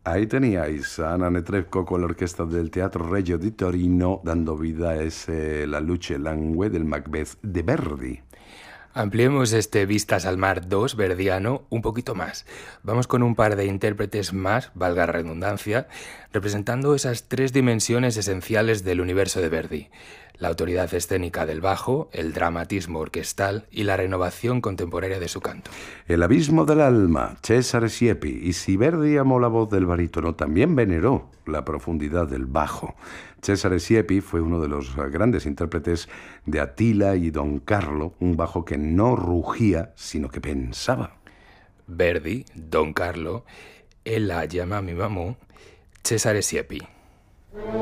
Ahí teníais a Anna Netrebko con la orquesta del Teatro Regio di Torino dando vida a ese La luce langue del Macbeth de Verdi. Ampliemos este Vistas al Mar 2 verdiano un poquito más. Vamos con un par de intérpretes más, valga la redundancia, representando esas tres dimensiones esenciales del universo de Verdi: la autoridad escénica del bajo, el dramatismo orquestal y la renovación contemporánea de su canto. El abismo del alma, Cesare Siepi. Y si Verdi amó la voz del barítono, también veneró la profundidad del bajo. Cesare Siepi fue uno de los grandes intérpretes de Attila y Don Carlo, un bajo que no rugía, sino que pensaba. Verdi, Don Carlo, Ella llama a mi mamá, Cesare Siepi.